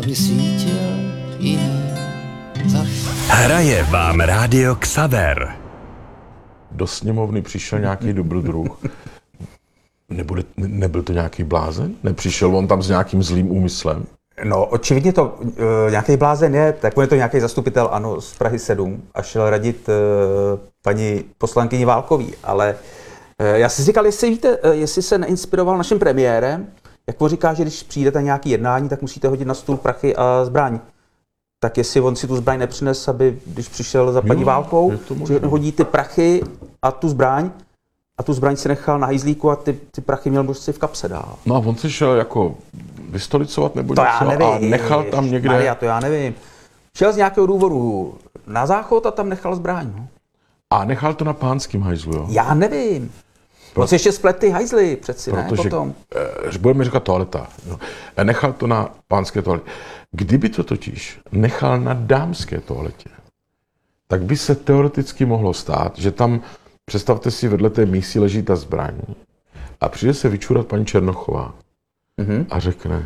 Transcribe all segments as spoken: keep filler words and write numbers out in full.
aby svítil jiný zas. Hraje vám rádio Xaver. Do sněmovny přišel nějaký dobrodruh. Nebude, nebyl to nějaký blázen? Nepřišel on tam s nějakým zlým úmyslem? No, očividně to uh, nějaký blázen je, tak on je to nějaký zastupitel, ano, z Prahy sedm a šel radit uh, paní poslankyni Válkový, ale uh, já si říkal, jestli víte, uh, jestli se neinspiroval naším premiérem, jak on říká, že když přijdete na nějaký jednání, tak musíte hodit na stůl prachy a zbraň. Tak jestli on si tu zbraň nepřines, aby když přišel za paní jo, Válkou, že hodí ty prachy a tu zbraň, a tu zbraň si nechal na hajzlíku a ty, ty prachy měl prostě v kapse dál. No a on se šel jako vystolicovat nebo to něco já nevím, a nechal tam někde... Maria, to já nevím. Šel z nějakého důvodu na záchod a tam nechal zbraň. No. A nechal to na pánským hajzlu, jo? Já nevím. Pro... On si ještě splet ty hajzly přeci, Protože, ne? Potom. Eh, budeme říkat toaleta. No. Nechal to na pánské toaletě. Kdyby to totiž nechal na dámské toaletě, tak by se teoreticky mohlo stát, že tam, představte si, vedle té mísy leží ta zbraň a přijde se vyčurat paní Černochová mm-hmm. a řekne,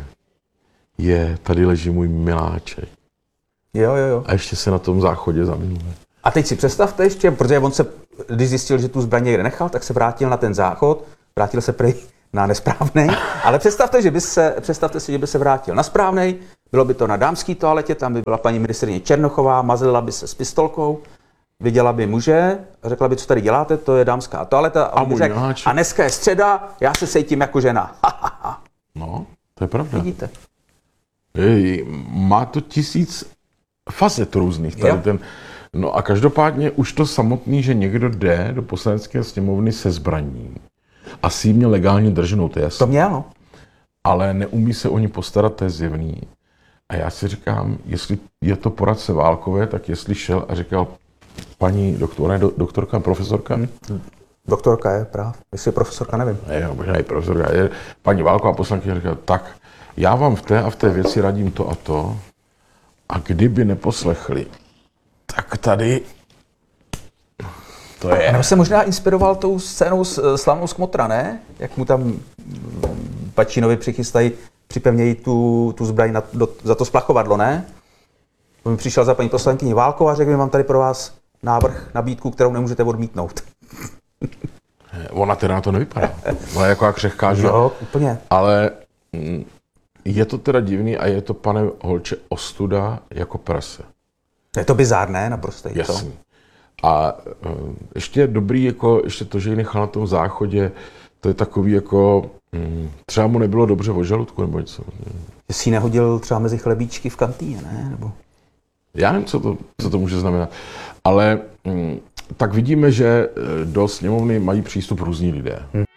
je, tady leží můj miláček. Jo, jo, jo. A ještě se na tom záchodě zamiluje. A teď si představte ještě, protože on se, když zjistil, že tu zbraň někde nechal, tak se vrátil na ten záchod, vrátil se prej na nesprávnej, ale představte, že by se, představte si, že by se vrátil na správnej, bylo by to na dámské toaletě, tam by byla paní ministryně Černochová, mazlila by se s pistolkou, viděla by muže, řekla by, co tady děláte, to je dámská toaleta, a, a, řek, a dneska je středa, já se sejtím jako žena. No, to je pravda. Vidíte. Ej, má to tisíc facet různých tady ten. No a každopádně už to samotný, že někdo jde do poslanecké sněmovny se zbraní a si ji měl legálně drženou, to je jasný. To měl, no. Ale neumí se o ní postarat, to je zjevný. A já si říkám, jestli je to poradce Válkové, tak jestli šel a říkal, paní doktor, ne, do, doktorka, profesorka? Hmm. Doktorka je práv, jestli je profesorka, nevím. Ne, jo, možná i profesorka. Je, paní Válková poslankyně říkala, tak já vám v té a v té věci radím to a to, a kdyby neposlechli, tak tady to je. On se možná inspiroval tou scénou s slavnou z Kmotra, ne? Jak mu tam Pačínovi přichystají, připevnějí tu, tu zbraň na, do, za to splachovadlo, ne? On přišel za paní poslankyni Válková a řekl, mám tady pro vás návrh, nabídku, kterou nemůžete odmítnout. Ona teda na to nevypadá. Ona je jako jak křehká, že? Jo, úplně. Ale je to teda divný a je to, pane Holče, ostuda jako prase. Je to bizárné, naprosto. Jasný. A uh, ještě dobrý, jako, ještě to, že ji nechal na tom záchodě, to je takový jako, um, třeba mu nebylo dobře o žaludku nebo něco. Že si ji nehodil třeba mezi chlebíčky v kantýně, ne? Nebo... Já nevím, co to, co to může znamenat. Ale um, tak vidíme, že do sněmovny mají přístup různí lidé. Hmm.